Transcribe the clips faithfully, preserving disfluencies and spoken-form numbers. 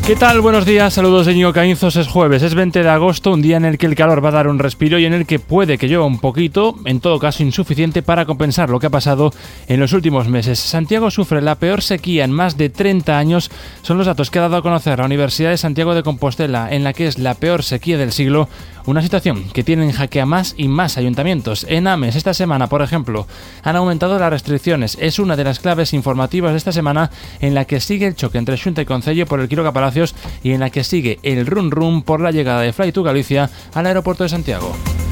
¿Qué tal? Buenos días, saludos de Íñigo Caínzos. Es jueves, es veinte de agosto, un día en el que el calor va a dar un respiro y en el que puede que llueva un poquito, en todo caso insuficiente para compensar lo que ha pasado en los últimos meses. Santiago sufre la peor sequía en más de treinta años, son los datos que ha dado a conocer la Universidad de Santiago de Compostela, en la que es la peor sequía del siglo, una situación que tiene en jaque a más y más ayuntamientos. En Ames, esta semana, por ejemplo, han aumentado las restricciones. Es una de las claves informativas de esta semana en la que sigue el choque entre Xunta y Concello por el Quiroga Palacios y en la que sigue el run run por la llegada de Fly to Galicia al aeropuerto de Santiago.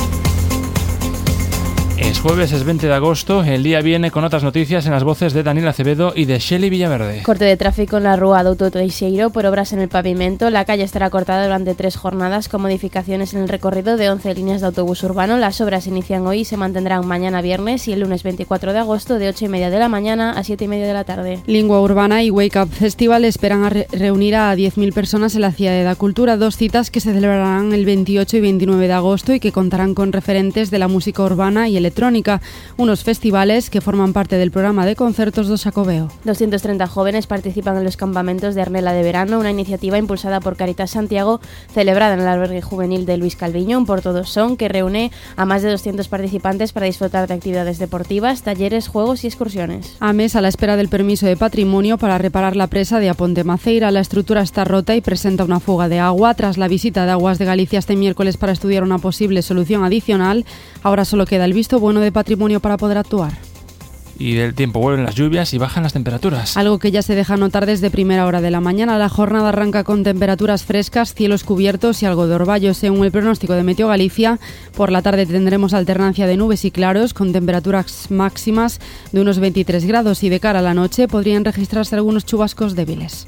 Es jueves, es veinte de agosto, el día viene con otras noticias en las voces de Daniel Acevedo y de Shelly Villaverde. Corte de tráfico en la Rúa de Auto Teixeiro por obras en el pavimento. La calle estará cortada durante tres jornadas con modificaciones en el recorrido de once líneas de autobús urbano. Las obras inician hoy y se mantendrán mañana viernes y el lunes veinticuatro de agosto de ocho y media de la mañana a siete y media de la tarde. Lingua Urbana y Wake Up Festival esperan a re- reunir a diez mil personas en la Ciudad de la Cultura, dos citas que se celebrarán el veintiocho y veintinueve de agosto y que contarán con referentes de la música urbana y electrónica. Unos festivales que forman parte del programa de concertos do Xacobeo. doscientos treinta jóvenes participan en los campamentos de Arnela de Verano, una iniciativa impulsada por Caritas Santiago, celebrada en el albergue juvenil de Luis Calviño, un Porto do Son, que reúne a más de doscientos participantes para disfrutar de actividades deportivas, talleres, juegos y excursiones. Ames, a la espera del permiso de patrimonio para reparar la presa de Aponte Maceira. La estructura está rota y presenta una fuga de agua. Tras la visita de Aguas de Galicia este miércoles para estudiar una posible solución adicional, ahora solo queda el visto bueno de patrimonio para poder actuar. Y del tiempo, vuelven las lluvias y bajan las temperaturas. Algo que ya se deja notar desde primera hora de la mañana. La jornada arranca con temperaturas frescas, cielos cubiertos y algo de orvallo. Según el pronóstico de Meteo Galicia, por la tarde tendremos alternancia de nubes y claros con temperaturas máximas de unos veintitrés grados y de cara a la noche podrían registrarse algunos chubascos débiles.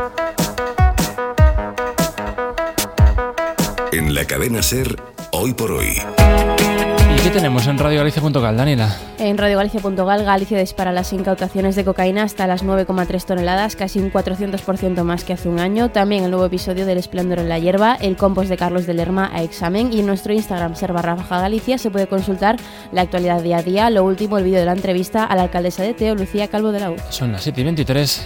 En la cadena SER, hoy por hoy. ¿Y qué tenemos en radio galicia punto gal, Daniela? En radio galicia punto gal, Galicia dispara las incautaciones de cocaína hasta las nueve coma tres toneladas, casi un cuatrocientos por ciento más que hace un año. También el nuevo episodio del Esplendor en la hierba, el compost de Carlos de Lerma a examen, y en nuestro Instagram, ser barra baja Galicia, se puede consultar la actualidad día a día, lo último, el vídeo de la entrevista a la alcaldesa de Teo, Lucía Calvo de la U. Son las siete y veintitrés.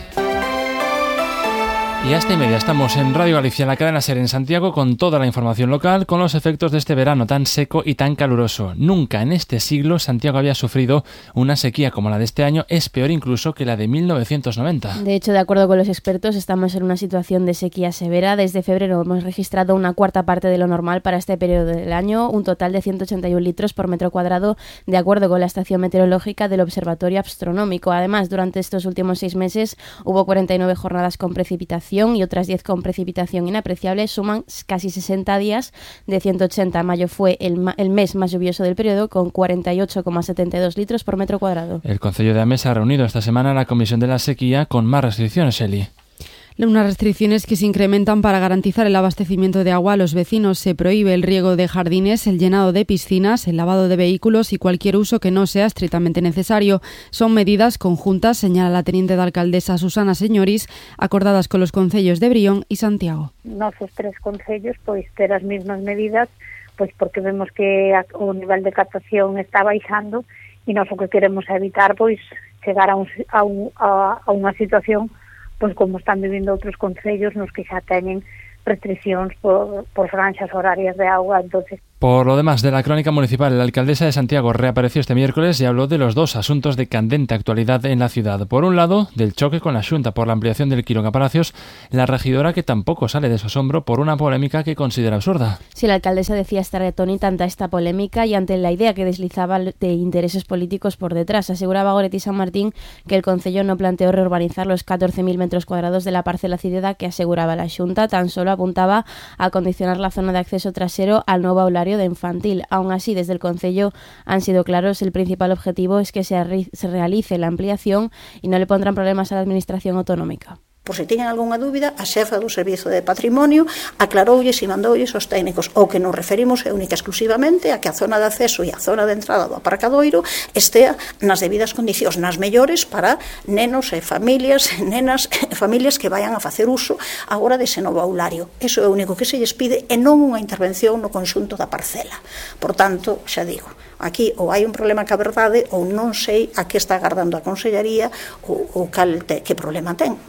Y hasta y media estamos en Radio Galicia, en la cadena SER en Santiago, con toda la información local, con los efectos de este verano tan seco y tan caluroso. Nunca en este siglo Santiago había sufrido una sequía como la de este año, es peor incluso que la de mil novecientos noventa. De hecho, de acuerdo con los expertos, estamos en una situación de sequía severa. Desde febrero hemos registrado una cuarta parte de lo normal para este periodo del año, un total de ciento ochenta y un litros por metro cuadrado, de acuerdo con la estación meteorológica del Observatorio Astronómico. Además, durante estos últimos seis meses hubo cuarenta y nueve jornadas con precipitación y otras diez con precipitación inapreciable. Suman casi sesenta días de ciento ochenta. Mayo fue el, ma- el mes más lluvioso del periodo, con cuarenta y ocho coma setenta y dos litros por metro cuadrado. El Concello de Ames ha reunido esta semana a la Comisión de la Sequía con más restricciones, Eli. Unas restricciones que se incrementan para garantizar el abastecimiento de agua a los vecinos. Se prohíbe el riego de jardines, el llenado de piscinas, el lavado de vehículos y cualquier uso que no sea estrictamente necesario. Son medidas conjuntas, señala la teniente de alcaldesa Susana Señoris, acordadas con los concellos de Brión y Santiago. Nosos tres concellos pois ter as mesmas medidas, pois porque vemos que a, o nivel de captación está baixando e nós o que queremos evitar pois chegar a, un, a, un, a, a unha situación pois como están vivindo outros concellos nos que xa teñen restriccións por, por franxas horarias de agua. Entonces, por lo demás, de la crónica municipal, la alcaldesa de Santiago reapareció este miércoles y habló de los dos asuntos de candente actualidad en la ciudad. Por un lado, del choque con la Xunta por la ampliación del Quiroga Palacios, la regidora que tampoco sale de su asombro por una polémica que considera absurda. Sí, la alcaldesa decía estar atónita ante esta polémica y ante la idea que deslizaba de intereses políticos por detrás. Aseguraba Goretti San Martín que el concello no planteó reurbanizar los catorce mil metros cuadrados de la parcela cedida que aseguraba la Xunta, tan solo apuntaba a condicionar la zona de acceso trasero al nuevo aulario de infantil. Aún así, desde el concello han sido claros, el principal objetivo es que se, arri- se realice la ampliación y no le pondrán problemas a la administración autonómica. Por se tiñan algunha dúbida, a xefa do Servizo de Patrimonio aclaroulles e mandoulles aos técnicos. O que nos referimos é única exclusivamente a que a zona de acceso e a zona de entrada do aparcadoiro estea nas debidas condicións, nas mellores para nenos e familias, nenas e familias que vayan a facer uso agora dese novo aulario. Eso é o único que se lles pide e non unha intervención no conxunto da parcela. Por tanto, xa digo, aquí ou hai un problema ca verdade ou non sei a que está agardando a Consellería ou, ou cal te, que problema ten. En todo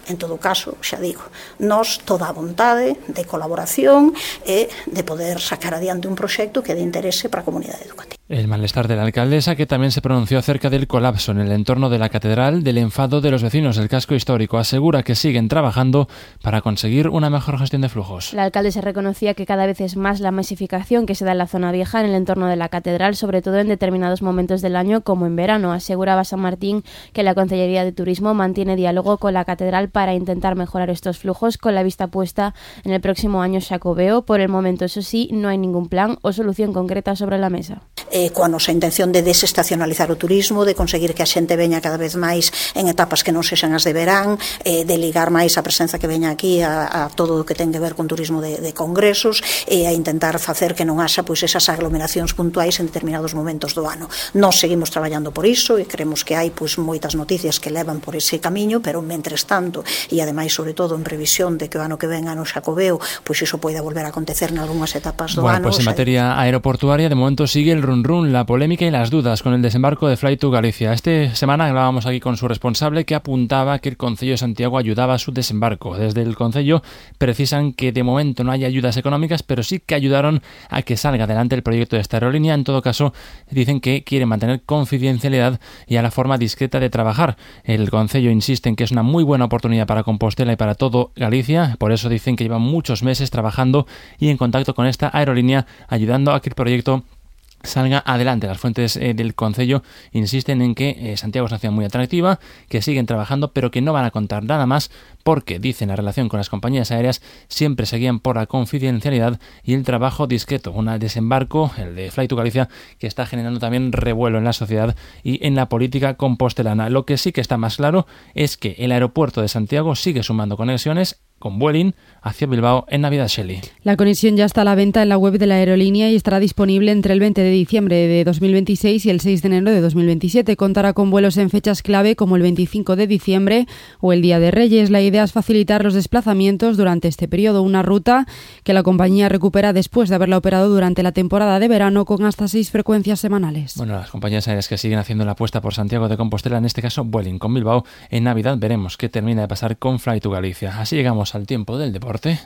caso, xa digo, nós toda a vontade de colaboración e de poder sacar adiante un proxecto que de interese para a comunidade educativa. El malestar de la alcaldesa, que también se pronunció acerca del colapso en el entorno de la catedral, del enfado de los vecinos del casco histórico, asegura que siguen trabajando para conseguir una mejor gestión de flujos. La alcaldesa reconocía que cada vez es más la masificación que se da en la zona vieja, en el entorno de la catedral, sobre todo en determinados momentos del año, como en verano. Aseguraba San Martín que la Consellería de Turismo mantiene diálogo con la catedral para intentar mejorar estos flujos, con la vista puesta en el próximo año Xacobeo. Por el momento, eso sí, no hay ningún plan o solución concreta sobre la mesa. Eh, coa nosa intención de desestacionalizar o turismo, de conseguir que a xente veña cada vez máis en etapas que non sexan as de verán, eh, de ligar máis a presenza que veña aquí a, a todo o que ten que ver con turismo de, de congresos e a intentar facer que non haxa pois esas aglomeracións puntuais en determinados momentos do ano. Nós seguimos traballando por iso e creemos que hai pois moitas noticias que levan por ese camiño, pero mentres tanto, e ademais sobre todo en previsión de que o ano que venga no Xacobeo, pois iso poida volver a acontecer en algunhas etapas do bueno, ano. Pues en materia aeroportuaria de momento sigue el run run, la polémica y las dudas con el desembarco de Fly to Galicia. Esta semana hablábamos aquí con su responsable, que apuntaba que el Concello de Santiago ayudaba a su desembarco. Desde el Concello precisan que de momento no hay ayudas económicas, pero sí que ayudaron a que salga adelante el proyecto de esta aerolínea. En todo caso, dicen que quieren mantener confidencialidad y a la forma discreta de trabajar. El Concello insiste en que es una muy buena oportunidad para Compostela y para todo Galicia. Por eso dicen que llevan muchos meses trabajando y en contacto con esta aerolínea, ayudando a que el proyecto salga adelante. Las fuentes eh, del Concello insisten en que eh, Santiago es una ciudad muy atractiva, que siguen trabajando, pero que no van a contar nada más porque, dicen, la relación con las compañías aéreas siempre seguían por la confidencialidad y el trabajo discreto. Un desembarco, el de Fly to Galicia, que está generando también revuelo en la sociedad y en la política compostelana. Lo que sí que está más claro es que el aeropuerto de Santiago sigue sumando conexiones con Vueling hacia Bilbao en Navidad, Shelley. La conexión ya está a la venta en la web de la aerolínea y estará disponible entre el veinte de diciembre de dos mil veintiséis y el seis de enero de dos mil veintisiete. Contará con vuelos en fechas clave como el veinticinco de diciembre o el Día de Reyes. La idea es facilitar los desplazamientos durante este periodo, una ruta que la compañía recupera después de haberla operado durante la temporada de verano con hasta seis frecuencias semanales. Bueno, las compañías aéreas que siguen haciendo la apuesta por Santiago de Compostela, en este caso Vueling con Bilbao en Navidad. Veremos qué termina de pasar con Fly to Galicia. Así llegamos al tiempo del deporte.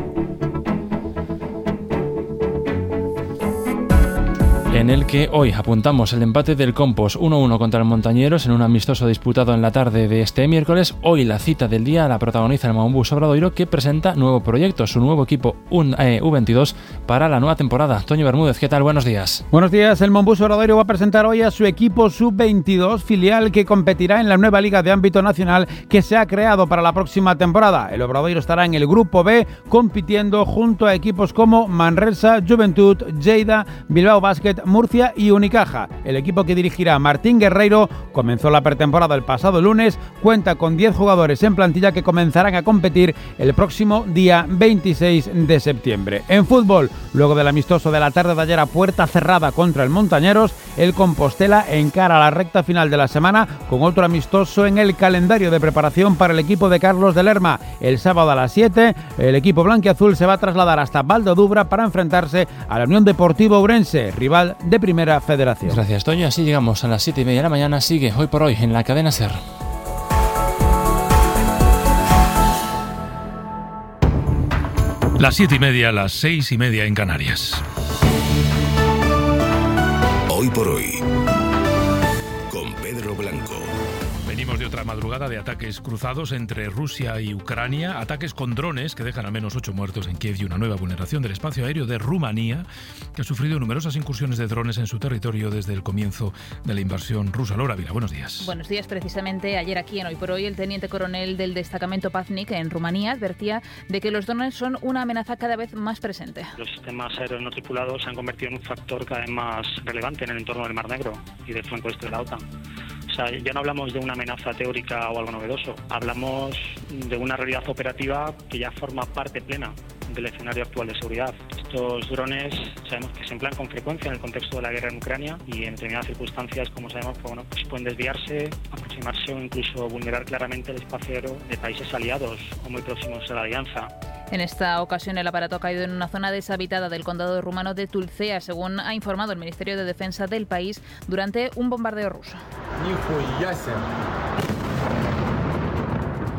En el que hoy apuntamos el empate del Compos uno uno contra el Montañeros en un amistoso disputado en la tarde de este miércoles. Hoy la cita del día la protagoniza el Monbus Obradoiro, que presenta nuevo proyecto, su nuevo equipo U veintidós para la nueva temporada. Toño Bermúdez, ¿qué tal? Buenos días. Buenos días. El Monbus Obradoiro va a presentar hoy a su equipo sub veintidós, filial que competirá en la nueva liga de ámbito nacional que se ha creado para la próxima temporada. El Obradoiro estará en el grupo B, compitiendo junto a equipos como Manresa, Juventud, Lleida, Bilbao Basket, Murcia y Unicaja. El equipo que dirigirá Martín Guerreiro comenzó la pretemporada el pasado lunes, cuenta con diez jugadores en plantilla que comenzarán a competir el próximo día veintiséis de septiembre. En fútbol, luego del amistoso de la tarde de ayer a puerta cerrada contra el Montañeros, el Compostela encara la recta final de la semana con otro amistoso en el calendario de preparación para el equipo de Carlos de Lerma. El sábado a las siete, el equipo blanquiazul se va a trasladar hasta Valdodubra para enfrentarse a la Unión Deportiva Ourense, rival de Primera Federación. Gracias, Toño. Así llegamos a las siete y media de la mañana. Sigue Hoy por Hoy en la cadena SER. Las siete y media, las seis y media en Canarias. Hoy por Hoy, con Pedro Blanco. Venimos de otra madrugada de ataques cruzados entre Rusia y Ucrania, ataques con drones que dejan al menos ocho muertos en Kiev y una nueva vulneración del espacio aéreo de Rumanía, que ha sufrido numerosas incursiones de drones en su territorio desde el comienzo de la invasión rusa. Laura Vila, buenos días. Buenos días. Precisamente ayer aquí en Hoy por Hoy, el teniente coronel del destacamento Paznik en Rumanía advertía de que los drones son una amenaza cada vez más presente. Los sistemas aéreos no tripulados se han convertido en un factor cada vez más relevante en el entorno del Mar Negro y del flanco este de la OTAN. O sea, ya no hablamos de una amenaza teórica o algo novedoso, hablamos de una realidad operativa que ya forma parte plena del escenario actual de seguridad. Estos drones sabemos que se emplean con frecuencia en el contexto de la guerra en Ucrania y en determinadas circunstancias, como sabemos, pues, bueno, pues pueden desviarse, aproximarse o incluso vulnerar claramente el espacio aéreo de países aliados o muy próximos a la alianza. En esta ocasión el aparato ha caído en una zona deshabitada del condado rumano de Tulcea, según ha informado el Ministerio de Defensa del país durante un bombardeo ruso. Que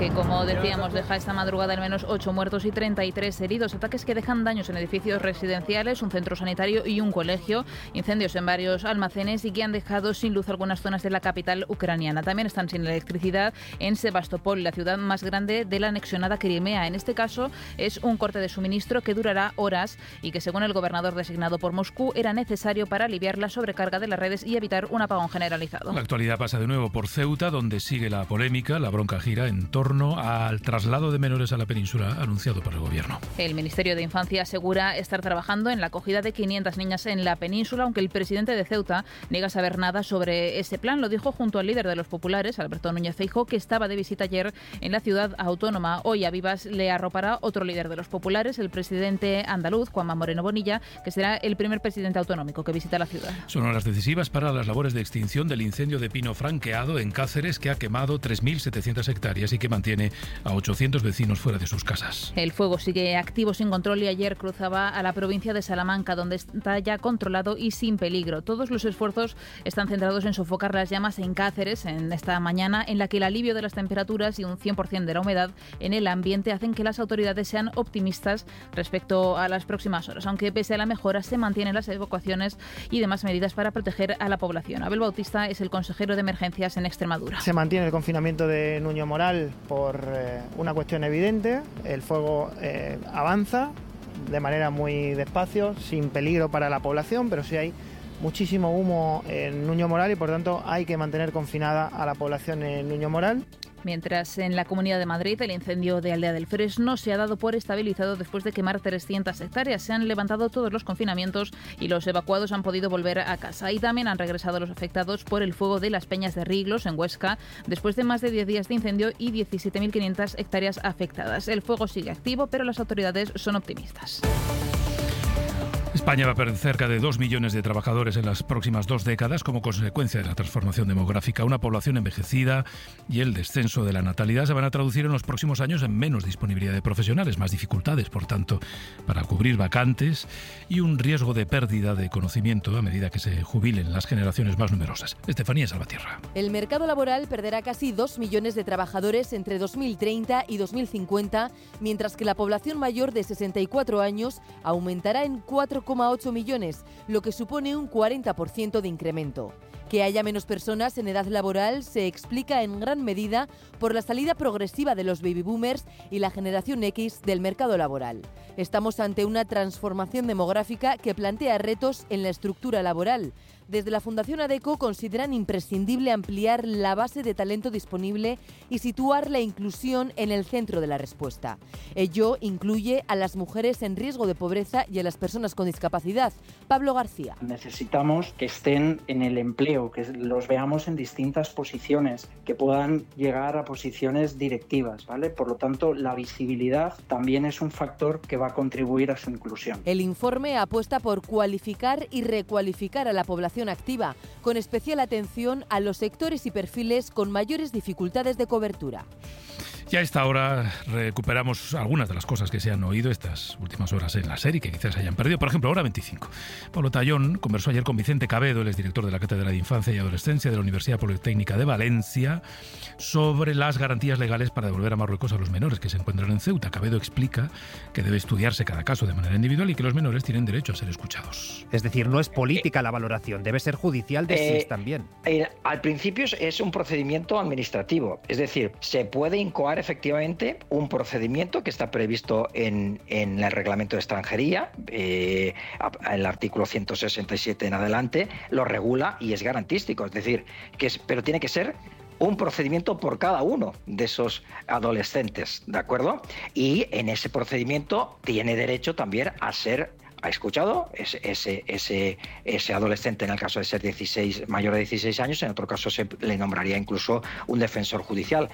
que, como decíamos, deja esta madrugada al menos ocho muertos y treinta y tres heridos. Ataques que dejan daños en edificios residenciales, un centro sanitario y un colegio. Incendios en varios almacenes y que han dejado sin luz algunas zonas de la capital ucraniana. También están sin electricidad en Sebastopol, la ciudad más grande de la anexionada Crimea. En este caso es un corte de suministro que durará horas y que, según el gobernador designado por Moscú, era necesario para aliviar la sobrecarga de las redes y evitar un apagón generalizado. La actualidad pasa de nuevo por Ceuta, donde sigue la polémica. La bronca gira en torno al traslado de menores a la península anunciado por el gobierno. El Ministerio de Infancia asegura estar trabajando en la acogida de quinientas niñas en la península, aunque el presidente de Ceuta niega saber nada sobre ese plan. Lo dijo junto al líder de los populares, Alberto Núñez Feijóo, que estaba de visita ayer en la ciudad autónoma. Hoy a Vivas le arropará otro líder de los populares, el presidente andaluz, Juanma Moreno Bonilla, que será el primer presidente autonómico que visita la ciudad. Son horas decisivas para las labores de extinción del incendio de pino franqueado en Cáceres, que ha quemado tres mil setecientas hectáreas y que mantiene a ochocientos vecinos fuera de sus casas. El fuego sigue activo sin control y ayer cruzaba a la provincia de Salamanca, donde está ya controlado y sin peligro. Todos los esfuerzos están centrados en sofocar las llamas en Cáceres en esta mañana, en la que el alivio de las temperaturas y un cien por ciento de la humedad en el ambiente hacen que las autoridades sean optimistas respecto a las próximas horas, aunque pese a la mejora se mantienen las evacuaciones y demás medidas para proteger a la población. Abel Bautista es el consejero de emergencias en Extremadura. Se mantiene el confinamiento de Nuño Moral por eh, una cuestión evidente. El fuego eh, avanza de manera muy despacio, sin peligro para la población, pero sí hay muchísimo humo en Nuño Moral y por tanto hay que mantener confinada a la población en Nuño Moral. Mientras en la Comunidad de Madrid el incendio de Aldea del Fresno se ha dado por estabilizado después de quemar trescientas hectáreas. Se han levantado todos los confinamientos y los evacuados han podido volver a casa. Y también han regresado los afectados por el fuego de las Peñas de Riglos en Huesca, después de más de diez días de incendio y diecisiete mil quinientas hectáreas afectadas. El fuego sigue activo, pero las autoridades son optimistas. España va a perder cerca de dos millones de trabajadores en las próximas dos décadas como consecuencia de la transformación demográfica. Una población envejecida y el descenso de la natalidad se van a traducir en los próximos años en menos disponibilidad de profesionales, más dificultades, por tanto, para cubrir vacantes y un riesgo de pérdida de conocimiento a medida que se jubilen las generaciones más numerosas. Estefanía Salvatierra. El mercado laboral perderá casi dos millones de trabajadores entre dos mil treinta y dos mil cincuenta, mientras que la población mayor de sesenta y cuatro años aumentará en cuatro coma ocho millones, lo que supone un cuarenta por ciento de incremento. Que haya menos personas en edad laboral se explica en gran medida por la salida progresiva de los baby boomers y la generación X del mercado laboral. Estamos ante una transformación demográfica que plantea retos en la estructura laboral. Desde la Fundación ADECO consideran imprescindible ampliar la base de talento disponible y situar la inclusión en el centro de la respuesta. Ello incluye a las mujeres en riesgo de pobreza y a las personas con discapacidad. Pablo García. Necesitamos que estén en el empleo, que los veamos en distintas posiciones, que puedan llegar a posiciones directivas, ¿vale? Por lo tanto, la visibilidad también es un factor que va a contribuir a su inclusión. El informe apuesta por cualificar y recualificar a la población activa, con especial atención a los sectores y perfiles con mayores dificultades de cobertura. Ya a esta hora recuperamos algunas de las cosas que se han oído estas últimas horas en la serie, que quizás se hayan perdido. Por ejemplo, hora veinticinco. Pablo Tallón conversó ayer con Vicente Cabedo, el exdirector de la Cátedra de Infancia y Adolescencia de la Universidad Politécnica de Valencia, sobre las garantías legales para devolver a Marruecos a los menores que se encuentran en Ceuta. Cabedo explica que debe estudiarse cada caso de manera individual y que los menores tienen derecho a ser escuchados. Es decir, no es política la valoración, debe ser judicial de eh, S I S también. Eh, al principio es un procedimiento administrativo, es decir, se puede incoar efectivamente un procedimiento que está previsto en, en el reglamento de extranjería, eh, el artículo ciento sesenta y siete en adelante lo regula y es garantístico, es decir, que es, pero tiene que ser un procedimiento por cada uno de esos adolescentes, ¿de acuerdo? Y en ese procedimiento tiene derecho también a ser ha escuchado ese, ese, ese, ese adolescente, en el caso de ser dieciséis, mayor de dieciséis años, en otro caso se le nombraría incluso un defensor judicial.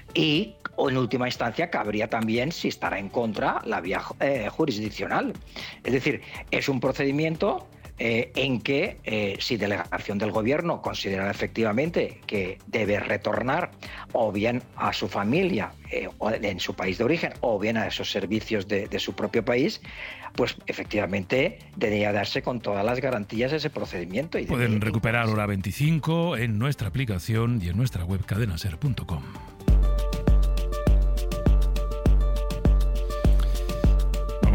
Y en última instancia cabría también, si estará en contra, la vía eh, jurisdiccional. Es decir, es un procedimiento Eh, en que eh, si delegación del gobierno considera efectivamente que debe retornar o bien a su familia eh, o en su país de origen o bien a esos servicios de, de su propio país, pues efectivamente debería darse con todas las garantías ese procedimiento. Y pueden recuperar hora veinticinco en nuestra aplicación y en nuestra web cadena ser punto com.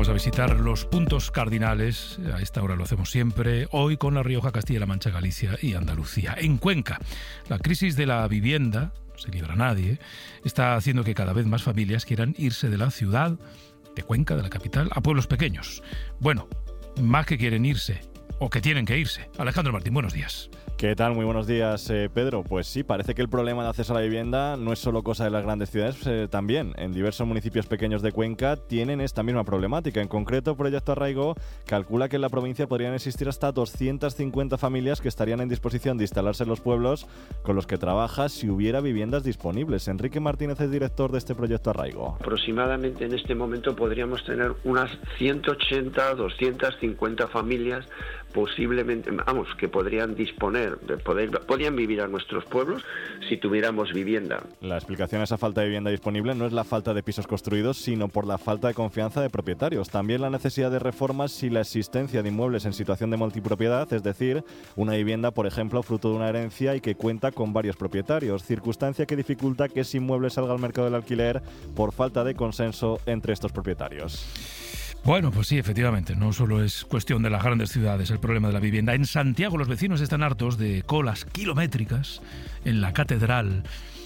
a visitar los puntos cardinales. A esta hora lo hacemos siempre. Hoy con La Rioja, Castilla-La Mancha, Galicia y Andalucía. En Cuenca, la crisis de la vivienda, no se libra a nadie, está haciendo que cada vez más familias quieran irse de la ciudad, de Cuenca, de la capital, a pueblos pequeños. Bueno, más que quieren irse, o que tienen que irse. Alejandro Martín, buenos días. ¿Qué tal? Muy buenos días, eh, Pedro. Pues sí, parece que el problema de acceso a la vivienda no es solo cosa de las grandes ciudades, eh, también en diversos municipios pequeños de Cuenca tienen esta misma problemática. En concreto, Proyecto Arraigo calcula que en la provincia podrían existir hasta doscientas cincuenta familias que estarían en disposición de instalarse en los pueblos con los que trabaja si hubiera viviendas disponibles. Enrique Martínez es director de este Proyecto Arraigo. Aproximadamente en este momento podríamos tener unas ciento ochenta, doscientas cincuenta familias posiblemente, vamos, que podrían disponer, de poder, podrían vivir a nuestros pueblos si tuviéramos vivienda. La explicación a esa falta de vivienda disponible no es la falta de pisos construidos, sino por la falta de confianza de propietarios. También la necesidad de reformas si la existencia de inmuebles en situación de multipropiedad, es decir, una vivienda, por ejemplo, fruto de una herencia y que cuenta con varios propietarios, circunstancia que dificulta que ese inmueble salga al mercado del alquiler por falta de consenso entre estos propietarios. Bueno, pues sí, efectivamente, no solo es cuestión de las grandes ciudades el problema de la vivienda. En Santiago los vecinos están hartos de colas kilométricas en la catedral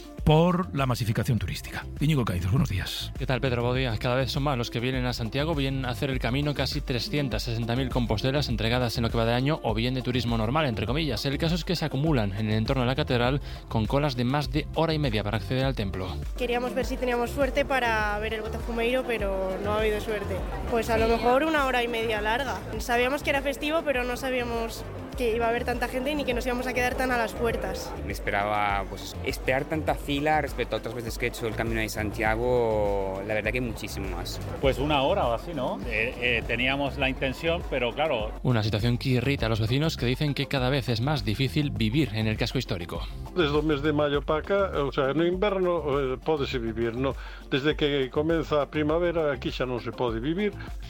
por la masificación turística. Íñigo Caídos, buenos días. ¿Qué tal, Pedro? Buenos días. Cada vez son más los que vienen a Santiago, bien a hacer el camino, casi trescientas sesenta mil compostelas entregadas en lo que va de año, o bien de turismo normal, entre comillas. El caso es que se acumulan en el entorno de la catedral con colas de más de hora y media para acceder al templo. Queríamos ver si teníamos suerte para ver el Botafumeiro, pero no ha habido suerte. Pues a lo mejor una hora y media larga. Sabíamos que era festivo, pero no sabíamos que iba a haber tanta gente ni que nos íbamos a quedar tan a las puertas. Me esperaba pues, esperar tanta fila respecto a otras veces que he hecho el Camino de Santiago, la verdad que muchísimo más. Pues una hora o así, ¿no? Eh, eh, teníamos la intención, pero claro... Una situación que irrita a los vecinos que dicen que cada vez es más difícil vivir en el casco histórico. Desde o mes de maio para acá, o sea, no inverno eh, pódese vivir, no. Desde que comeza a primavera aquí xa non se pode vivir,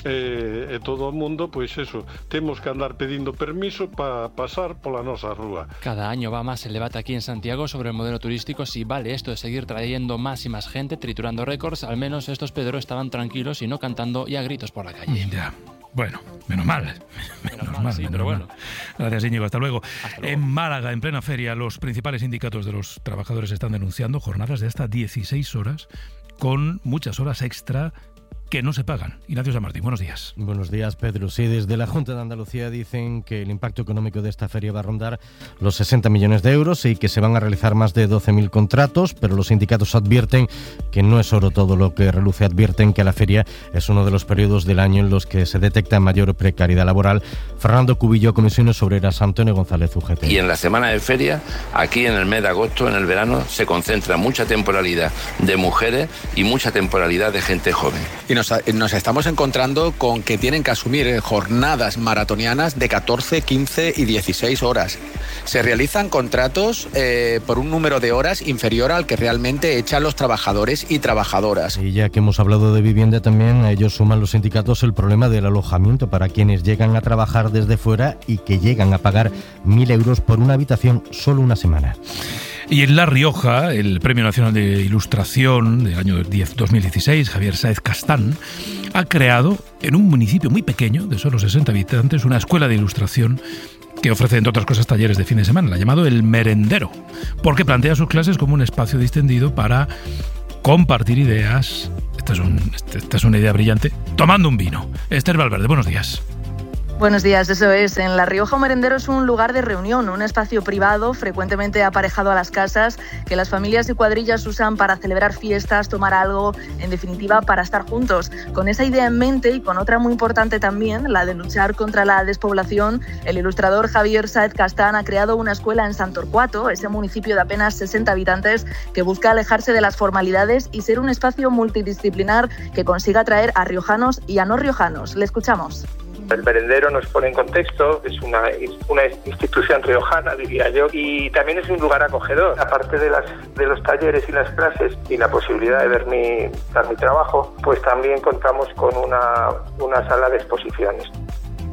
eh, e todo o mundo, pois eso, temos que andar pedindo permiso para pasar pola nosa rúa. Cada año va más el debate aquí en Santiago sobre el modelo turístico, si vale esto de seguir trayendo más y más gente, triturando récords. Al menos estos Pedro estaban tranquilos y no cantando y a gritos por la calle. Ya, bueno, menos mal. Menos, menos mal, mal, sí, menos pero mal. Bueno. Gracias, Íñigo, hasta luego. hasta luego. En Málaga, en plena feria, los principales sindicatos de los trabajadores están denunciando jornadas de hasta dieciséis horas con muchas horas extra que no se pagan. Ignacio San Martín, buenos días. Buenos días, Pedro. Sí, desde la Junta de Andalucía dicen que el impacto económico de esta feria va a rondar los sesenta millones de euros y que se van a realizar más de doce mil contratos, pero los sindicatos advierten que no es oro todo lo que reluce. Advierten que la feria es uno de los periodos del año en los que se detecta mayor precariedad laboral. Fernando Cubillo, Comisiones Obreras, Antonio González, U G T. Y en la semana de feria, aquí en el mes de agosto, en el verano, se concentra mucha temporalidad de mujeres y mucha temporalidad de gente joven. Y nos, nos estamos encontrando con que tienen que asumir jornadas maratonianas de catorce, quince y dieciséis horas. Se realizan contratos eh, por un número de horas inferior al que realmente echan los trabajadores y trabajadoras. Y ya que hemos hablado de vivienda, también a ellos suman los sindicatos el problema del alojamiento para quienes llegan a trabajar desde fuera y que llegan a pagar mil euros por una habitación solo una semana. Y en La Rioja, el Premio Nacional de Ilustración del año dos mil dieciséis, Javier Sáez Castán, ha creado en un municipio muy pequeño, de solo sesenta habitantes, una escuela de ilustración que ofrece, entre otras cosas, talleres de fin de semana. La ha llamado El Merendero, porque plantea sus clases como un espacio distendido para compartir ideas. Esta es, un, esta es una idea brillante, tomando un vino. Esther Valverde, buenos días. Buenos días, eso es. En La Rioja, un merendero es un lugar de reunión, un espacio privado frecuentemente aparejado a las casas que las familias y cuadrillas usan para celebrar fiestas, tomar algo, en definitiva, para estar juntos. Con esa idea en mente y con otra muy importante también, la de luchar contra la despoblación, el ilustrador Javier Sáez Castán ha creado una escuela en Santorcuato, ese municipio de apenas sesenta habitantes que busca alejarse de las formalidades y ser un espacio multidisciplinar que consiga atraer a riojanos y a no riojanos. Le escuchamos. El merendero nos pone en contexto, es una, una institución riojana, diría yo, y también es un lugar acogedor. Aparte de, las, de los talleres y las clases y la posibilidad de ver mi, dar mi trabajo, pues también contamos con una, una sala de exposiciones.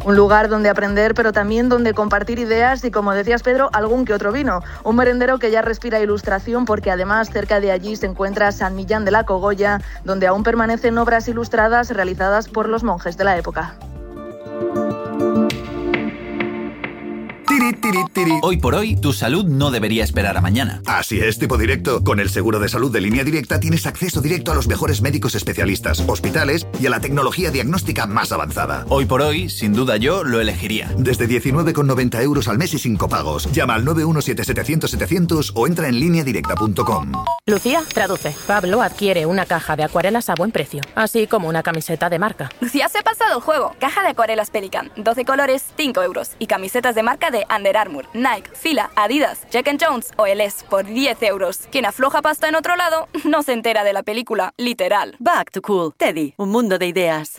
Un lugar donde aprender, pero también donde compartir ideas y, como decías, Pedro, algún que otro vino. Un merendero que ya respira ilustración porque además cerca de allí se encuentra San Millán de la Cogolla, donde aún permanecen obras ilustradas realizadas por los monjes de la época. Hoy por hoy, tu salud no debería esperar a mañana. Así es, tipo directo. Con el seguro de salud de Línea Directa tienes acceso directo a los mejores médicos especialistas, hospitales y a la tecnología diagnóstica más avanzada. Hoy por hoy, sin duda yo lo elegiría. Desde diecinueve con noventa euros al mes y sin copagos. Llama al nueve uno siete setecientos setecientos o entra en línea directa punto com. Lucía, traduce. Pablo adquiere una caja de acuarelas a buen precio, así como una camiseta de marca. Lucía se ha pasado el juego. Caja de acuarelas Pelican, doce colores, cinco euros. Y camisetas de marca de Under Armour, Nike, Fila, Adidas, Jack and Jones o El Es por diez euros. Quien afloja pasta en otro lado no se entera de la película, literal. Back to Cool. Teddy, un mundo de ideas.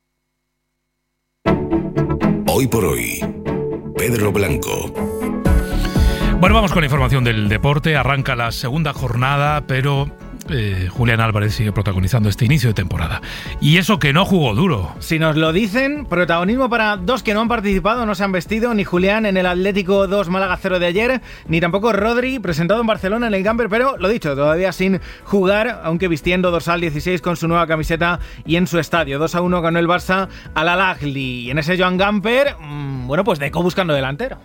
Hoy por hoy, Pedro Blanco. Bueno, vamos con la información del deporte. Arranca la segunda jornada, pero eh, Julián Álvarez sigue protagonizando este inicio de temporada. Y eso que no jugó duro. Si nos lo dicen, protagonismo para dos que no han participado, no se han vestido, ni Julián en el Atlético dos Málaga cero de ayer, ni tampoco Rodri, presentado en Barcelona en el Gamper, pero lo dicho, todavía sin jugar, aunque vistiendo dorsal dieciséis con su nueva camiseta y en su estadio. dos a uno ganó el Barça al Al-Ahly. Y en ese Joan Gamper, mmm, bueno, pues Deco buscando delantero.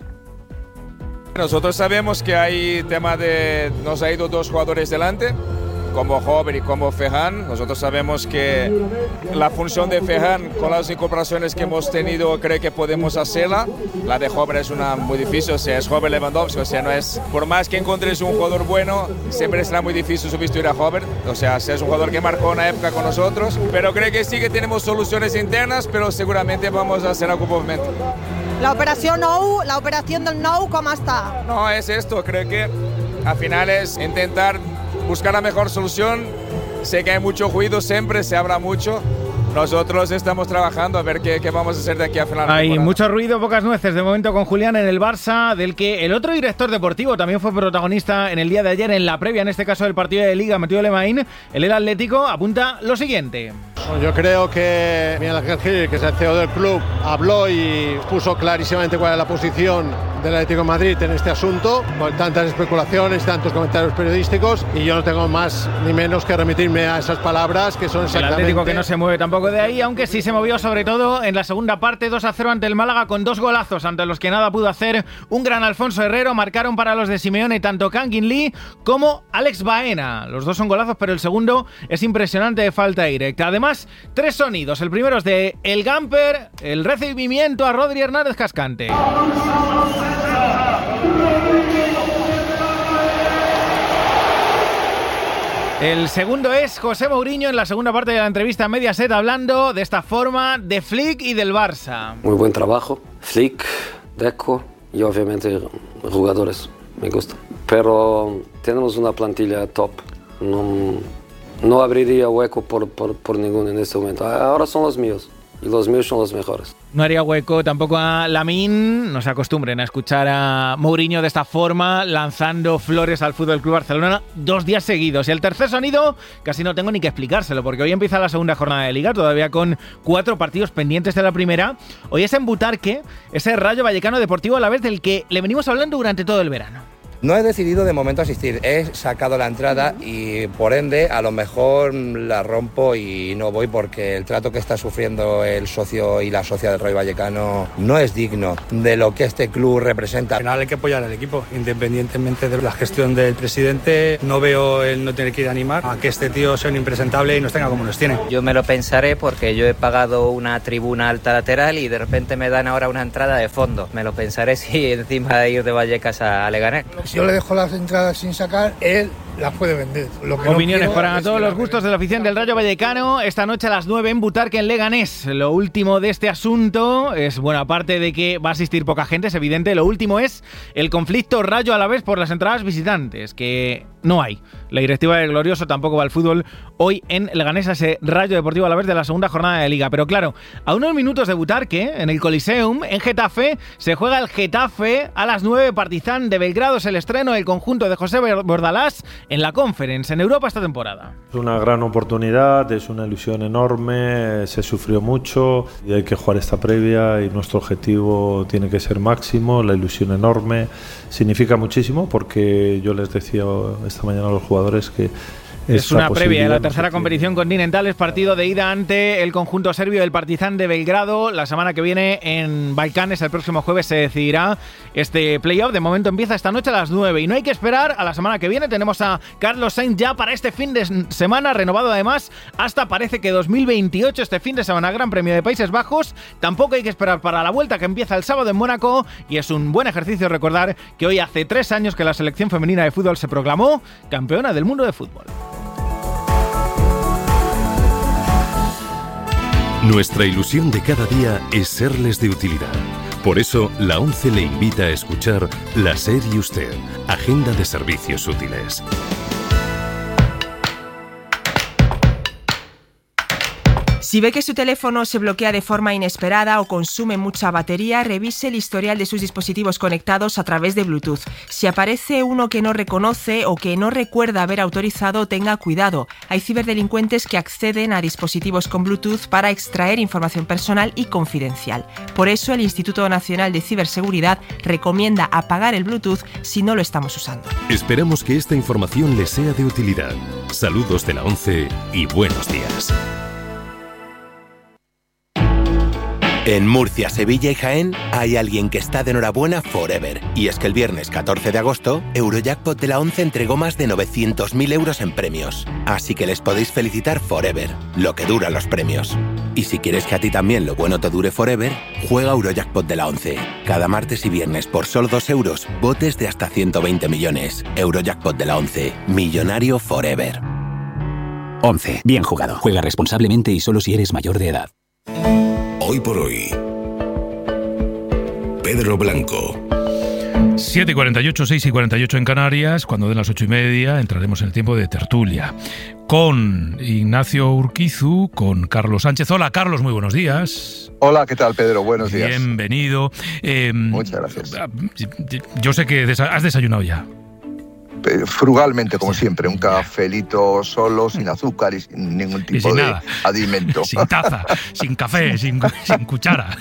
Nosotros sabemos que hay tema de... Nos ha ido dos jugadores delante, como Hover y como Ferran. Nosotros sabemos que la función de Ferran, con las incorporaciones que hemos tenido, creo que podemos hacerla. La de Hover es una muy difícil, o sea, es Hover Lewandowski, o sea, no es... Por más que encuentres un jugador bueno, siempre será muy difícil sustituir a Hover. O sea, es un jugador que marcó una época con nosotros, pero creo que sí que tenemos soluciones internas, pero seguramente vamos a hacer algún movimiento. La operación Nou, la operación del Nou, ¿cómo está? No, es esto, creo que al final es intentar buscar la mejor solución. Sé que hay mucho ruido siempre, se habla mucho. Nosotros estamos trabajando a ver qué, qué vamos a hacer de aquí a final de Hay temporada. mucho ruido, pocas nueces de momento con Julián en el Barça, del que el otro director deportivo también fue protagonista en el día de ayer en la previa, en este caso del partido de Liga, Mathieu Lemain. El Atlético apunta lo siguiente. Yo creo que Miguel Ángel Gil, que es el C E O del club, habló y puso clarísimamente cuál es la posición del Atlético de Madrid en este asunto, con tantas especulaciones, tantos comentarios periodísticos, y yo no tengo más ni menos que remitirme a esas palabras que son exactamente... El Atlético que no se mueve tampoco de ahí, aunque sí se movió sobre todo en la segunda parte, dos a cero ante el Málaga, con dos golazos ante los que nada pudo hacer un gran Alfonso Herrero. Marcaron para los de Simeone tanto Kangin Lee como Alex Baena. Los dos son golazos, pero el segundo es impresionante de falta directa. Además, tres sonidos. El primero es de El Gamper, el recibimiento a Rodri Hernández Cascante. El segundo es José Mourinho en la segunda parte de la entrevista a Mediaset, hablando de esta forma de Flick y del Barça. Muy buen trabajo, Flick, Deco y obviamente jugadores, me gusta. Pero tenemos una plantilla top, no, no abriría hueco por, por, por ninguno en este momento. Ahora son los míos. Y los míos son los mejores. No haría hueco tampoco a Lamine. No se acostumbren a escuchar a Mourinho de esta forma, lanzando flores al F C Barcelona dos días seguidos. Y el tercer sonido, casi no tengo ni que explicárselo, porque hoy empieza la segunda jornada de Liga, todavía con cuatro partidos pendientes de la primera. Hoy es en Butarque, ese Rayo Vallecano Deportivo Alavés del que le venimos hablando durante todo el verano. No he decidido de momento asistir, he sacado la entrada y por ende a lo mejor la rompo y no voy porque el trato que está sufriendo el socio y la socia del Rayo Vallecano no es digno de lo que este club representa. Al final hay que apoyar al equipo, independientemente de la gestión del presidente. No veo el no tener que ir a animar a que este tío sea un impresentable y nos tenga como nos tiene. Yo me lo pensaré porque yo he pagado una tribuna alta lateral y de repente me dan ahora una entrada de fondo. Me lo pensaré si encima de ir de Vallecas a Leganés. Si yo le dejo las entradas sin sacar, él las puede vender. Lo que Opiniones no para todos los gustos de la afición del Rayo Vallecano. Esta noche a las nueve en Butarque, en Leganés. Lo último de este asunto es, bueno, aparte de que va a asistir poca gente, es evidente, lo último es el conflicto Rayo Alavés por las entradas visitantes, que no hay. La directiva del Glorioso tampoco va al fútbol hoy en Leganés, ese Rayo Deportivo Alavés de la segunda jornada de Liga. Pero claro, a unos minutos de Butarque, en el Coliseum, en Getafe, se juega el Getafe a las nueve. Partizan de Belgrado es el estreno del conjunto de José Bordalás en la Conference, en Europa esta temporada. Es una gran oportunidad, es una ilusión enorme, se sufrió mucho y hay que jugar esta previa y nuestro objetivo tiene que ser máximo, la ilusión enorme. Significa muchísimo porque yo les decía esta mañana a los jugadores que es una previa de la tercera competición continental, es partido de ida ante el conjunto serbio del Partizan de Belgrado. La semana que viene en Balcanes, el próximo jueves, se decidirá este playoff. De momento empieza esta noche a las nueve y no hay que esperar a la semana que viene. Tenemos a Carlos Sainz ya para este fin de semana, renovado además hasta parece que dos mil veintiocho, este fin de semana, Gran Premio de Países Bajos. Tampoco hay que esperar para la vuelta que empieza el sábado en Mónaco y es un buen ejercicio recordar que hoy hace tres años que la selección femenina de fútbol se proclamó campeona del mundo de fútbol. Nuestra ilusión de cada día es serles de utilidad. Por eso, la ONCE le invita a escuchar La SER y Usted, Agenda de Servicios Útiles. Si ve que su teléfono se bloquea de forma inesperada o consume mucha batería, revise el historial de sus dispositivos conectados a través de Bluetooth. Si aparece uno que no reconoce o que no recuerda haber autorizado, tenga cuidado. Hay ciberdelincuentes que acceden a dispositivos con Bluetooth para extraer información personal y confidencial. Por eso, el Instituto Nacional de Ciberseguridad recomienda apagar el Bluetooth si no lo estamos usando. Esperamos que esta información les sea de utilidad. Saludos de la ONCE y buenos días. En Murcia, Sevilla y Jaén hay alguien que está de enhorabuena forever. Y es que el viernes catorce de agosto, Eurojackpot de la ONCE entregó más de novecientos mil euros en premios. Así que les podéis felicitar forever, lo que duran los premios. Y si quieres que a ti también lo bueno te dure forever, juega Eurojackpot de la ONCE. Cada martes y viernes por solo dos euros, botes de hasta ciento veinte millones. Eurojackpot de la ONCE, millonario forever. ONCE, bien jugado. Juega responsablemente y solo si eres mayor de edad. Hoy por hoy, Pedro Blanco. siete y cuarenta y ocho, seis y cuarenta y ocho en Canarias. Cuando den las ocho y media entraremos en el tiempo de tertulia con Ignacio Urquizu, con Carlos Sánchez. Hola Carlos, muy buenos días. Hola, ¿qué tal Pedro? Buenos días. Bienvenido. Eh, Muchas gracias. Yo sé que desa- has desayunado ya. Frugalmente, como siempre, un cafelito solo, sin azúcar y sin ningún tipo y sin de nada. alimento. Sin taza, sin café, sin, sin cuchara.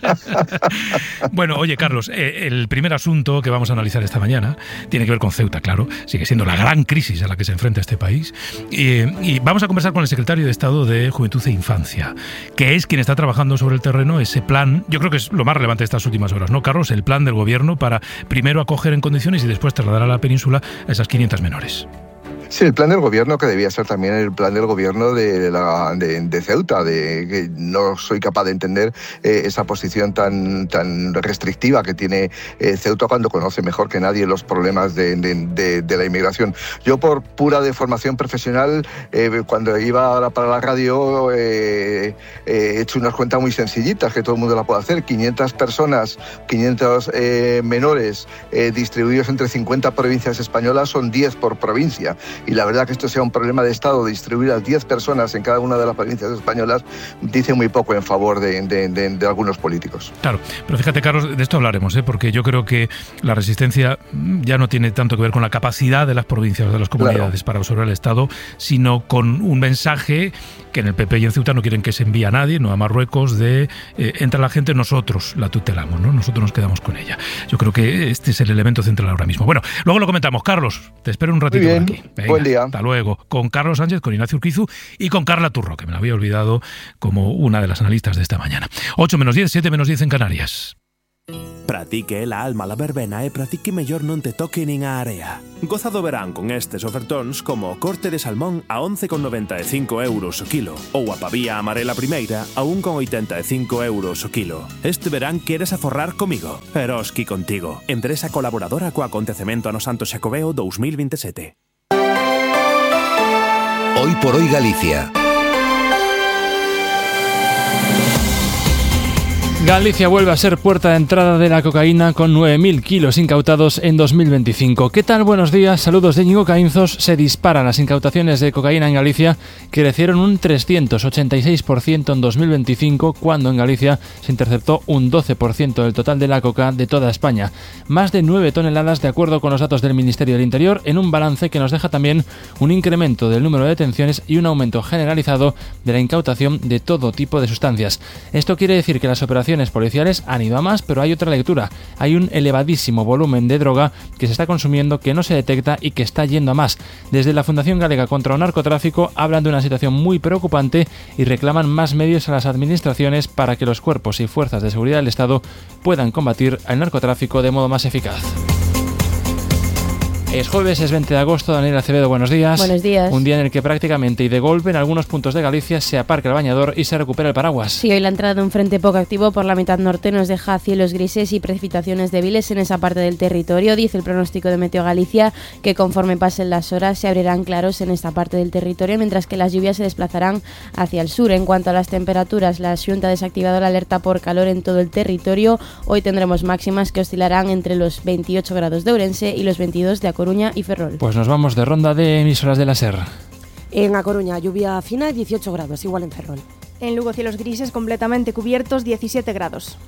Bueno, oye, Carlos, eh, el primer asunto que vamos a analizar esta mañana tiene que ver con Ceuta, claro. Sigue siendo la gran crisis a la que se enfrenta este país. Y, y vamos a conversar con el secretario de Estado de Juventud e Infancia, que es quien está trabajando sobre el terreno ese plan. Yo creo que es lo más relevante de estas últimas horas, ¿no, Carlos? El plan del gobierno para primero acoger en condiciones y después trasladar a la península a esas quinientas menores. Sí, el plan del gobierno, que debía ser también el plan del gobierno de, la, de, de Ceuta, de que no soy capaz de entender eh, esa posición tan, tan restrictiva que tiene eh, Ceuta cuando conoce mejor que nadie los problemas de, de, de, de la inmigración. Yo, por pura deformación profesional, eh, cuando iba ahora para la radio, eh, eh, he hecho unas cuentas muy sencillitas que todo el mundo la puede hacer. quinientas personas, quinientos eh, menores eh, distribuidos entre cincuenta provincias españolas son diez por provincia. Y la verdad que esto sea un problema de Estado, de distribuir a diez personas en cada una de las provincias españolas, dice muy poco en favor de, de, de, de algunos políticos. Claro, pero fíjate, Carlos, de esto hablaremos, ¿eh? Porque yo creo que la resistencia ya no tiene tanto que ver con la capacidad de las provincias, de las comunidades, claro, para absorber el Estado, sino con un mensaje que en el P P y en Ceuta no quieren que se envíe a nadie, no a Marruecos, de eh, entra la gente, nosotros la tutelamos, ¿no? Nosotros nos quedamos con ella. Yo creo que este es el elemento central ahora mismo. Bueno, luego lo comentamos. Carlos, te espero un ratito por aquí. Venga, buen día. Hasta luego. Con Carlos Sánchez, con Ignacio Urquizu y con Carla Turro, que me la había olvidado como una de las analistas de esta mañana. ocho menos diez, siete menos diez en Canarias. Pratique la alma la verbena e pratique mellor non te toque nin a area. Goza do verán con estes ofertóns como o corte de salmón a once con noventa e cinco euros o kilo ou a pavía amarela primeira a un con oitenta e cinco euros o kilo. Este verán queres aforrar comigo? Eroski contigo. Empresa colaboradora co acontecemento ano Santo Xacobeo dos mil veintisiete. Hoy por hoy Galicia. Galicia vuelve a ser puerta de entrada de la cocaína con nueve mil kilos incautados en dos mil veinticinco. ¿Qué tal? Buenos días, saludos de Íñigo Caínzos. Se disparan las incautaciones de cocaína en Galicia, que crecieron un trescientos ochenta y seis por ciento en dos mil veinticinco, cuando en Galicia se interceptó un doce por ciento del total de la coca de toda España. Más de nueve toneladas, de acuerdo con los datos del Ministerio del Interior, en un balance que nos deja también un incremento del número de detenciones y un aumento generalizado de la incautación de todo tipo de sustancias. Esto quiere decir que las operaciones policiales han ido a más, pero hay otra lectura. Hay un elevadísimo volumen de droga que se está consumiendo, que no se detecta y que está yendo a más. Desde la Fundación Galega contra el Narcotráfico hablan de una situación muy preocupante y reclaman más medios a las administraciones para que los cuerpos y fuerzas de seguridad del Estado puedan combatir el narcotráfico de modo más eficaz. Es jueves, es veinte de agosto. Daniel Acevedo, buenos días. Buenos días. Un día en el que prácticamente y de golpe en algunos puntos de Galicia se aparca el bañador y se recupera el paraguas. Sí, hoy la entrada de un frente poco activo por la mitad norte nos deja cielos grises y precipitaciones débiles en esa parte del territorio. Dice el pronóstico de Meteo Galicia que conforme pasen las horas se abrirán claros en esta parte del territorio, mientras que las lluvias se desplazarán hacia el sur. En cuanto a las temperaturas, la Xunta ha desactivado la alerta por calor en todo el territorio. Hoy tendremos máximas que oscilarán entre los veintiocho grados de Ourense y los veintidós de A Coruña y Ferrol. Pues nos vamos de ronda de emisoras de la SER. En A Coruña, lluvia fina, dieciocho grados, igual en Ferrol. En Lugo, cielos grises completamente cubiertos, diecisiete grados.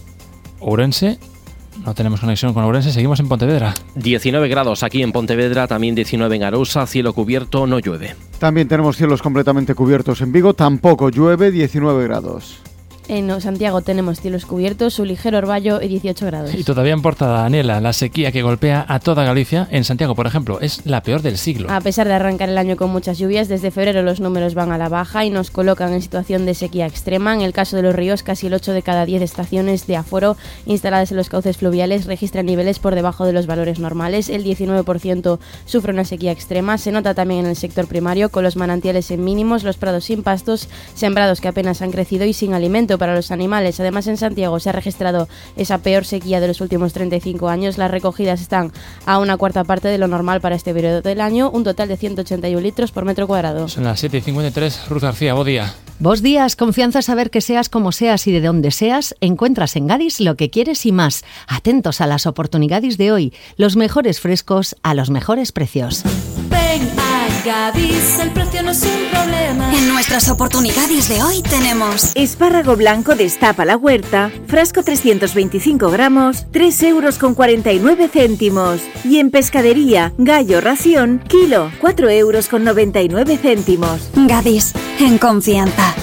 Ourense, no tenemos conexión con Ourense, seguimos en Pontevedra. diecinueve grados aquí en Pontevedra, también diecinueve en Arousa, cielo cubierto, no llueve. También tenemos cielos completamente cubiertos en Vigo, tampoco llueve, diecinueve grados. En Santiago tenemos cielos cubiertos, un ligero orvallo y dieciocho grados. Y todavía en portada, Daniela, la sequía que golpea a toda Galicia. En Santiago, por ejemplo, es la peor del siglo. A pesar de arrancar el año con muchas lluvias, desde febrero los números van a la baja y nos colocan en situación de sequía extrema. En el caso de los ríos, casi el ocho de cada diez estaciones de aforo instaladas en los cauces fluviales registran niveles por debajo de los valores normales. El diecinueve por ciento sufre una sequía extrema. Se nota también en el sector primario, con los manantiales en mínimos, los prados sin pastos, sembrados que apenas han crecido y sin alimento para los animales. Además, en Santiago se ha registrado esa peor sequía de los últimos treinta y cinco años. Las recogidas están a una cuarta parte de lo normal para este periodo del año, un total de ciento ochenta y uno litros por metro cuadrado. Son las siete y cincuenta y tres. Ruth García, buen día. Vos días, confianza saber que seas como seas y de donde seas, encuentras en Gadis lo que quieres y más. Atentos a las oportunidades de hoy, los mejores frescos a los mejores precios. Ven a Gadis, el precio no es un problema. En nuestras oportunidades de hoy tenemos espárrago blanco destapa la huerta, frasco trescientos veinticinco gramos, tres euros con cuarenta y nueve céntimos. Y en pescadería, gallo ración, kilo, cuatro euros con noventa y nueve céntimos. Gadis, en confianza.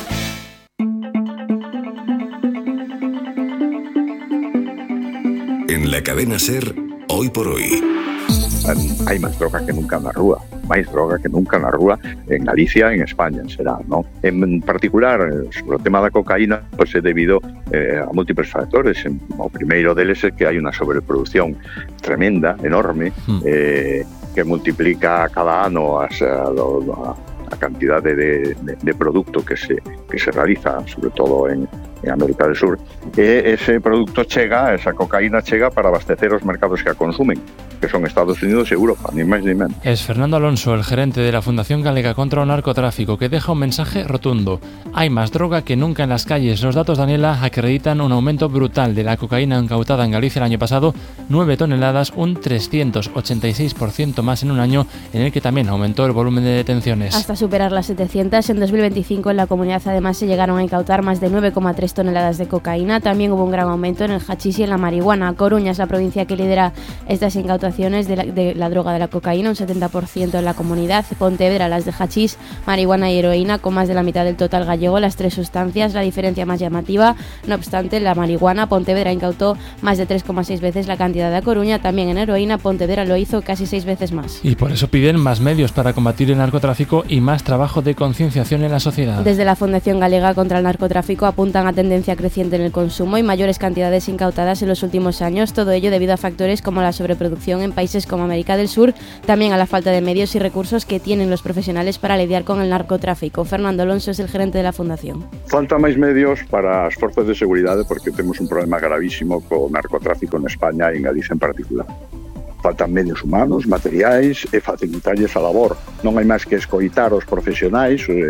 En la cadena SER, hoy por hoy. Hai máis droga que nunca na rúa, máis droga que nunca na rúa en Galicia, en España, será, ¿no? En particular, sobre o tema da cocaína, pois é debido eh, a múltiples factores. O primeiro deles é que hai unha sobreproducción tremenda, enorme, mm. eh, que multiplica cada ano as, a, a, a cantidade de, de, de producto que se, que se realiza, sobre todo en, en América del Sur, e ese producto chega, esa cocaína chega para abastecer os mercados que a consumen, que son Estados Unidos y Europa, ni más ni menos. Es Fernando Alonso, el gerente de la Fundación Galega contra el Narcotráfico, que deja un mensaje rotundo. Hay más droga que nunca en las calles. Los datos, Daniela, acreditan un aumento brutal de la cocaína incautada en Galicia el año pasado, nueve toneladas, un trescientos ochenta y seis por ciento más en un año en el que también aumentó el volumen de detenciones. Hasta superar las setecientas, en dos mil veinticinco en la comunidad además se llegaron a incautar más de nueve coma tres toneladas de cocaína. También hubo un gran aumento en el hachís y en la marihuana. Coruña es la provincia que lidera estas incautaciones de la, de la droga de la cocaína, un setenta por ciento en la comunidad. Pontevedra las de hachís, marihuana y heroína, con más de la mitad del total gallego, las tres sustancias. La diferencia más llamativa, no obstante, la marihuana. Pontevedra incautó más de tres coma seis veces la cantidad de A Coruña. También en heroína, Pontevedra lo hizo casi seis veces más. Y por eso piden más medios para combatir el narcotráfico y más trabajo de concienciación en la sociedad. Desde la Fundación Galega contra el Narcotráfico apuntan a tendencia creciente en el consumo y mayores cantidades incautadas en los últimos años, todo ello debido a factores como la sobreproducción en países como América del Sur, también a la falta de medios y recursos que tienen los profesionales para lidiar con el narcotráfico. Fernando Alonso es el gerente de la Fundación. Falta máis medios para as forzas de seguridade porque temos un problema gravísimo co narcotráfico en España e en Galicia en particular. Faltan medios humanos, materiais e facilitarlles a labor. Non hai máis que escoitar os profesionais, eh,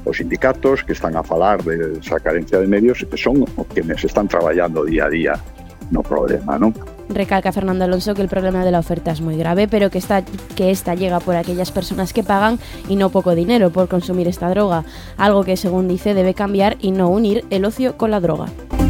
Os sindicatos que están a falar de esa carencia de medios son quienes están traballando día a día no problema, non? Recalca Fernando Alonso que el problema de la oferta es muy grave, pero que esta, que esta llega por aquellas personas que pagan y no poco dinero por consumir esta droga, algo que según dice debe cambiar y no unir el ocio con la droga.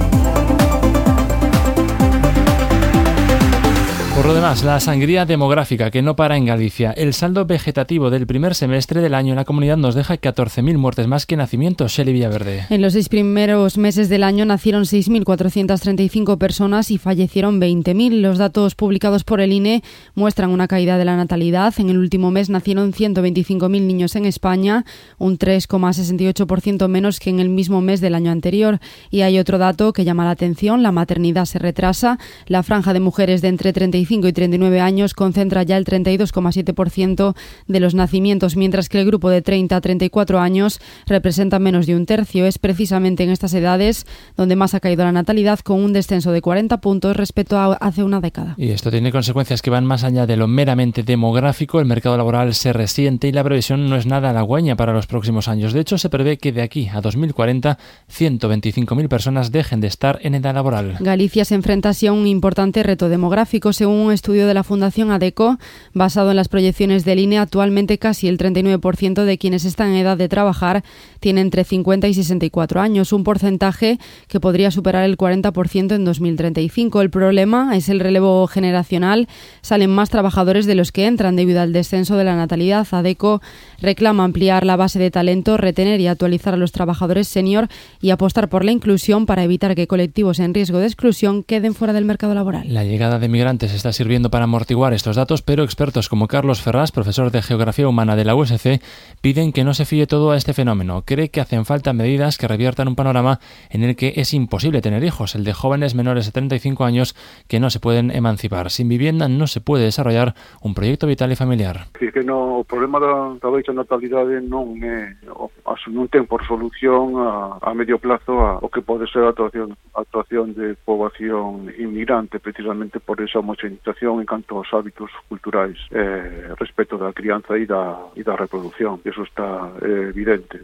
Por lo demás, la sangría demográfica que no para en Galicia. El saldo vegetativo del primer semestre del año en la comunidad nos deja catorce mil muertes más que nacimientos. Shelly Villaverde. En los seis primeros meses del año nacieron seis mil cuatrocientas treinta y cinco personas y fallecieron veinte mil. Los datos publicados por el I N E muestran una caída de la natalidad. En el último mes nacieron ciento veinticinco mil niños en España, un tres coma sesenta y ocho por ciento menos que en el mismo mes del año anterior. Y hay otro dato que llama la atención: la maternidad se retrasa. La franja de mujeres de entre treinta y cinco y treinta y nueve años concentra ya el treinta y dos coma siete por ciento de los nacimientos, mientras que el grupo de treinta a treinta y cuatro años representa menos de un tercio. Es precisamente en estas edades donde más ha caído la natalidad, con un descenso de cuarenta puntos respecto a hace una década. Y esto tiene consecuencias que van más allá de lo meramente demográfico. El mercado laboral se resiente y la previsión no es nada halagüeña para los próximos años. De hecho, se prevé que de aquí a dos mil cuarenta ciento veinticinco mil personas dejen de estar en edad laboral. Galicia se enfrenta así a un importante reto demográfico. Según un estudio de la Fundación ADECO, basado en las proyecciones del I N E, actualmente casi el treinta y nueve por ciento de quienes están en edad de trabajar tienen entre cincuenta y sesenta y cuatro años, un porcentaje que podría superar el cuarenta por ciento en dos mil treinta y cinco. El problema es el relevo generacional. Salen más trabajadores de los que entran debido al descenso de la natalidad. ADECO reclama ampliar la base de talento, retener y actualizar a los trabajadores senior y apostar por la inclusión para evitar que colectivos en riesgo de exclusión queden fuera del mercado laboral. La llegada de migrantes está sirviendo para amortiguar estos datos, pero expertos como Carlos Ferrás, profesor de Geografía Humana de la U S C, piden que no se fíe todo a este fenómeno. Cree que hacen falta medidas que reviertan un panorama en el que es imposible tener hijos, el de jóvenes menores de treinta y cinco años que no se pueden emancipar. Sin vivienda no se puede desarrollar un proyecto vital y familiar. É que no, o problema da, da baixa natalidade non é non ten por solución a, a medio plazo a, o que pode ser a actuación, a actuación de poboación inmigrante, precisamente por esa homogeneización en canto aos hábitos culturais eh, respecto da crianza e da, e da reproducción. Eso está eh, evidente.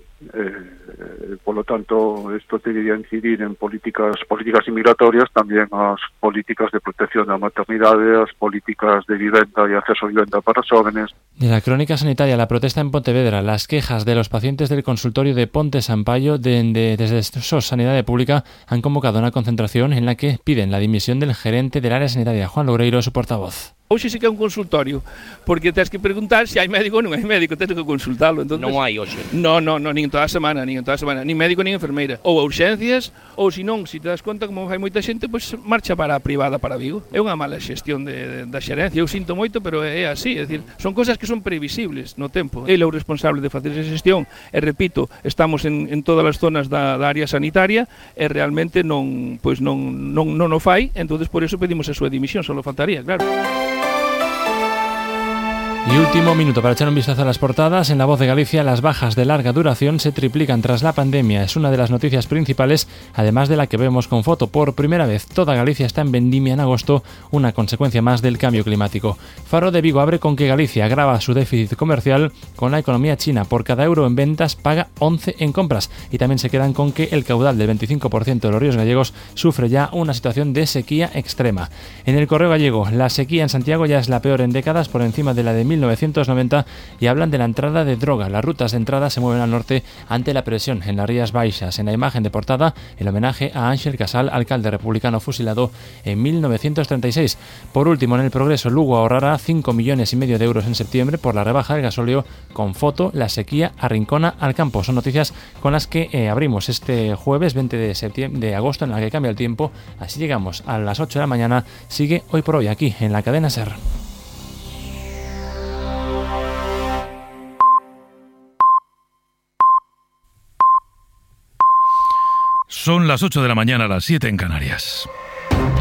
Eh, por lo tanto, esto debería incidir en políticas políticas inmigratorias, también as políticas de protección da maternidade, as políticas de vivenda e acceso a vivenda para os jóvenes. De la crónica sanitaria, la protesta en Pontevedra, las quejas de los pacientes del consultorio de Ponte Sampaio de, de, desde SOS Sanidade Pública han convocado una concentración en la que piden la dimisión del gerente del área sanitaria, Juan Loureiro, su portavoz. Hoxe sí que é un consultorio, porque tens que preguntar se hai médico ou non hai médico, tens que consultalo. Entonces, non hai hoxe. No, no, no, nin toda a semana, nin toda a semana, nin médico nin enfermeira. Ou a urxencias, ou se non, se te das conta como hai moita xente, pois marcha para a privada para Vigo. É unha mala xestión de, de, da xerencia, eu sinto moito, pero é así, é dicir, son cosas que son previsibles no tempo. Ele é o responsable de facer esa xestión, e repito, estamos en, en todas as zonas da, da área sanitaria, e realmente non, pois non, non, non o fai, entonces por eso pedimos a súa dimisión, só faltaría, claro. Y último minuto para echar un vistazo a las portadas. En La Voz de Galicia, las bajas de larga duración se triplican tras la pandemia. Es una de las noticias principales, además de la que vemos con foto. Por primera vez, toda Galicia está en vendimia en agosto, una consecuencia más del cambio climático. Faro de Vigo abre con que Galicia agrava su déficit comercial con la economía china. Por cada euro en ventas paga once en compras. Y también se quedan con que el caudal del veinticinco por ciento de los ríos gallegos sufre ya una situación de sequía extrema. En el Correo Gallego, la sequía en Santiago ya es la peor en décadas, por encima de la de mil novecientos noventa, y hablan de la entrada de droga. Las rutas de entrada se mueven al norte ante la presión en las Rías Baixas. En la imagen de portada, el homenaje a Ángel Casal, alcalde republicano fusilado en mil novecientos treinta y seis. Por último, en el Progreso, Lugo ahorrará cinco millones y medio de euros en septiembre por la rebaja del gasóleo. Con foto, la sequía arrincona al campo. Son noticias con las que eh, abrimos este jueves veinte de, septiembre, de agosto, en la que cambia el tiempo. Así llegamos a las ocho de la mañana. Sigue Hoy por Hoy aquí en la cadena SER. Son las ocho de la mañana, las siete en Canarias.